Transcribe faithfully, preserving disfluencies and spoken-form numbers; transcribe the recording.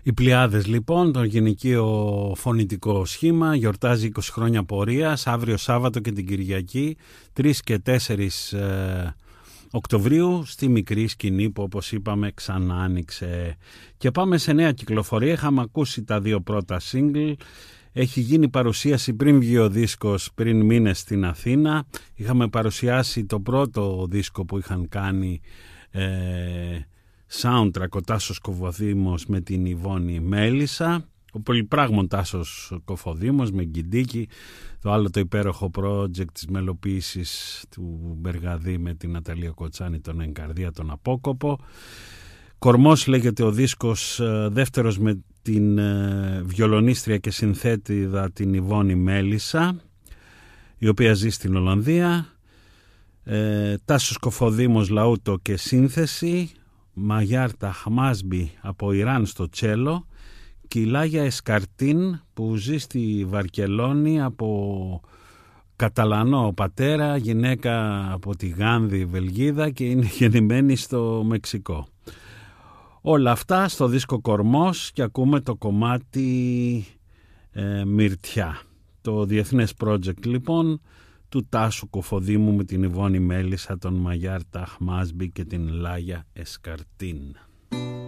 Οι Πλιάδες λοιπόν, το γυναικείο φωνητικό σχήμα, γιορτάζει είκοσι χρόνια πορείας αύριο Σάββατο και την Κυριακή τρεις και τέσσερις ε, Οκτωβρίου στη μικρή σκηνή που όπως είπαμε ξανά άνοιξε. Και πάμε σε νέα κυκλοφορία. Είχαμε ακούσει τα δύο πρώτα single. Έχει γίνει παρουσίαση πριν βγει ο δίσκος πριν μήνες στην Αθήνα. Είχαμε παρουσιάσει το πρώτο δίσκο που είχαν κάνει ε, soundtrack ο Τάσος Κοφοδήμος με την Ιβόνη Μέλισσα, ο πολυπράγμων Τάσος Κοφοδήμος με Γκιντίκη, το άλλο το υπέροχο project της μελοποίησης του Μπεργαδί με την Ναταλία Κοτσάνη, τον Εγκαρδία, τον Απόκοπο. Κορμός λέγεται ο δίσκος, δεύτερος με την βιολονίστρια και συνθέτηδα την Ιβόνη Μέλισσα, η οποία ζει στην Ολλανδία. ε, Τάσος Κοφοδήμος λαούτο και σύνθεση, Μαγιάρτα Χαμάσμπι από Ιράν στο τσέλο και η Λάγια Εσκαρτίν που ζει στη Βαρκελόνη από Καταλανό πατέρα, γυναίκα από τη Γάνδη Βελγίδα και είναι γεννημένη στο Μεξικό. Όλα αυτά στο δίσκο Κορμός και ακούμε το κομμάτι ε, Μυρτιά. Το διεθνές project λοιπόν του Τάσου Κοφοδήμου με την Ιβόνη Μέλισσα, τον Μαγιάρ Ταχμάσμπι και την Λάγια Εσκαρτίν.